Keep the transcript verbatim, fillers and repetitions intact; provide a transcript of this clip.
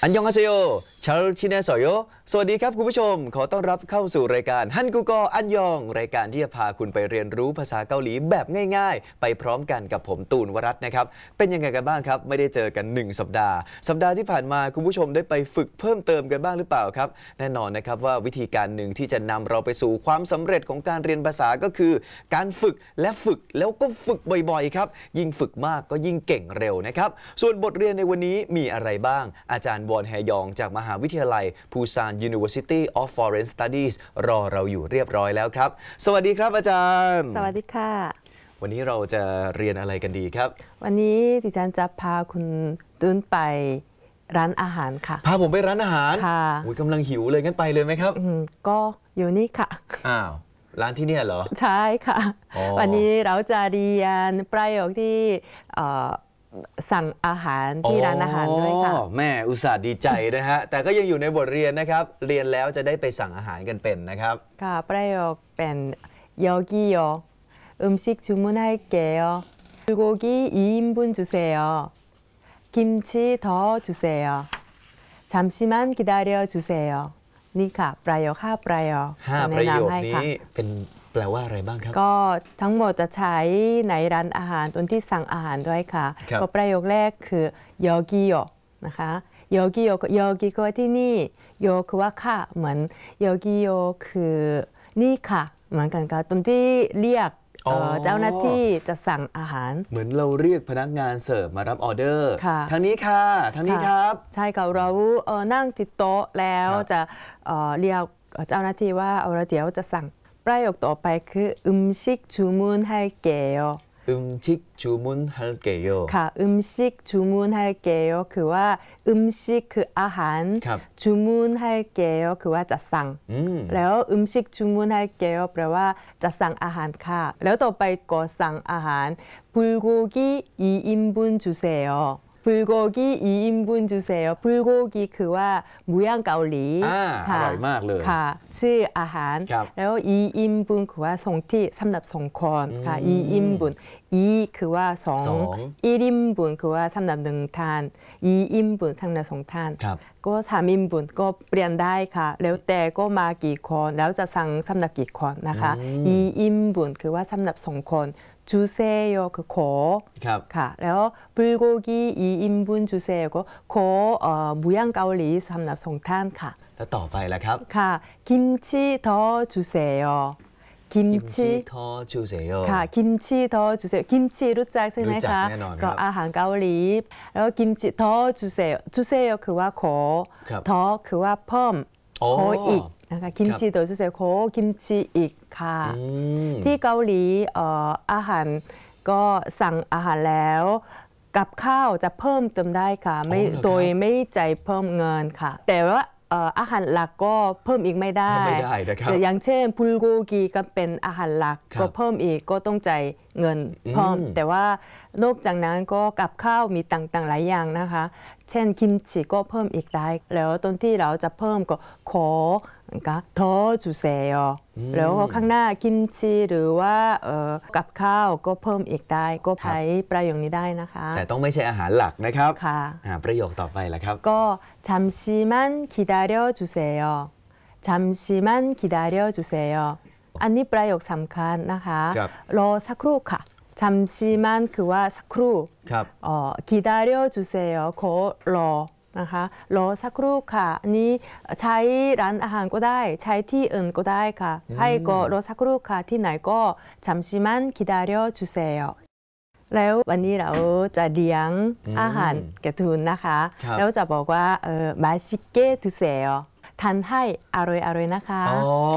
อันยองอาเซโยชาลชินเนสโยสวัสดีครับคุณผู้ชมขอต้อนรับเข้าสู่รายการฮันกูกออันยองรายการที่จะพาคุณไปเรียนรู้ภาษาเกาหลีแบบง่ายๆไปพร้อมกันกับผมตูนวรัตน์นะครับเป็นยังไงกันบ้างครับไม่ได้เจอกันหนึ่งสัปดาห์สัปดาห์ที่ผ่านมาคุณผู้ชมได้ไปฝึกเพิ่มเติมกันบ้างหรือเปล่าครับแน่นอนนะครับว่าวิธีการหนึ่งที่จะนำเราไปสู่ความสำเร็จของการเรียนภาษาก็คือการฝึกและฝึกแล้วก็ฝึกบ่อยๆครับยิ่งฝึกมากก็ยิ่งเก่งเร็วนะครับส่วนบทเรียนในวันนี้มีอะไรบ้างอาจารย์วอนแฮยองจากมหาวิทยาลัยปูซาน University of Foreign Studies รอเราอยู่เรียบร้อยแล้วครับสวัสดีครับอาจารย์สวัสดีค่ะวันนี้เราจะเรียนอะไรกันดีครับวันนี้ดิฉันจะพาคุณตุ้นไปร้านอาหารค่ะพาผมไปร้านอาหารค่ะอุ้ยกำลังหิวเลยงั้นไปเลยไหมครับก็อยู่นี่ค่ะอ้าวร้านที่เนี่ยเหรอใช่ค่ะวันนี้เราจะเรียนประโยคที่สั่งอาหารที่ร้านอาหารด้วยค่ะแม่อุตส่าห์ดีใจนะฮะแต่ก็ยังอยู่ในบทเรียนนะครับเรียนแล้วจะได้ไปสั่งอาหารกันเป็นนะครับค่ะประโยคเป็นยอกิโย음식주문할게요 불고기 이 인분 주세요 김치 더 주세요 잠시만 기다려 주세요นี่ค่ะประโยคห้าประโยคห้าประโยคนี้เป็นแปลว่าอะไรบ้างครับก็ทั้งหมดจะใช้ในร้านอาหารตอนที่สั่งอาหารด้วยค่ะก็ประโยคแรกคือยอกิโยนะคะยอกิโยยอกิคือว่าที่นี่โยคือว่าค่ะเหมือนยอกิโยคือนี่ค่ะเหมือนกันค่ะตอนที่เรียกเจ้าหน้าที่จะสั่งอาหารเหมือนเราเรียกพนักงานเสิร์ฟมารับออเดอร์ทางนี้ค่ะทางนี้ครับใช่ค่ะเรานั่งติดโต๊ะแล้วจะเรียกเจ้าหน้าที่ว่าเราเดี๋ยวจะสั่งประโยคต่อไปคือ음식주문할게요 음식주문할게요 ค่ะ음식주문할게요คือว่า음식คืออาหาร주문할게요คือว่าจะสั่งแล้ว음식주문할게요แปลว่าจะสั่งอาหารค่ะแล้วต่อไปก็สั่งอาหาร불고기 이 인분 주세요 불고기 이 인분 주세요 불고기คือว่าหมูย่างเกาหลีอร่อยมากเลยค่ะชื่ออาหารแล้ว이 인분คือว่าสองที่สำหรับสองคนค่ะ이 인분 이คือว่าสอง일 인분คือว่าสำหรับหนึ่งทาน이 인분สำหรับสองทานก็สาม인분ก็เปลี่ยนได้ค่ะแล้วแต่ก็มากี่คนแล้วจะสั่งสำหรับกี่คนนะคะ이 인분คือว่าสำหรับสองคน주세요คือขอค่ะแล้ว불고기 이 인분 주세요ก็ขอหมูย่างเกาหลีสำหรับสองท่านค่ะแล้วต่อไปล่ะครับค่ะ김치 더 주세요 김치 더 주세요 ค่ะ김치 더 주세요 김치รู้จักใช่ไหมคะก็อาหารเกาหลีแล้ว김치 더 주세요 주세요คือว่าขอ더คือว่าเพิ่มขออีกนะคะกิมจิตัว주세요ขอกิมจิอีกค่ะที่เกาหลีอาหารก็สั่งอาหารแล้วกับข้าวจะเพิ่มเติมได้ค่ะไม่โดยไม่จ่ายเพิ่มเงินค่ะแต่ว่าอาหารหลักก็เพิ่มอีกไม่ได้ไม่ได้นะครับอย่างเช่นพุลโกกีก็เป็นอาหารหลักก็เพิ่มอีกก็ต้องจ่ายเงินเพิ่มแต่ว่านอกจากนั้นก็กับข้าวมีต่างๆหลายอย่างนะคะเช่นกิมจิก็เพิ่มอีกได้แล้วตอนที่เราจะเพิ่มก็ขอนะคะ더 주세요แล้วข้างหน้ากิมจิหรือว่ากับข้าวก็เพิ่มอีกได้ก็ใช้ประโยคนี้ได้นะคะแต่ต้องไม่ใช่อาหารหลักนะครับค่ะประโยคต่อไปล่ะครับก็잠시만 기다려 주세요 잠시만 기다려 주세요อันนี้ประโยคสำคัญนะคะรอสักครู่ค่ะ잠시만คือว่าสักครู่기다려 주세요ขอรอนะคะรอสักครู่ค่ะอันนี้ใช้ร้านอาหารก็ได้ใช้ที่อื่นก็ได้ค่ะให้ก็รอสักครู่ค่ะที่ไหนก็잠시만 기다려 주세요แล้ววันนี้เราจะเลี้ยงอาหารกระทุนนะคะแล้วจะบอกว่า맛있게 드세요ทานให้อร่อยๆนะคะ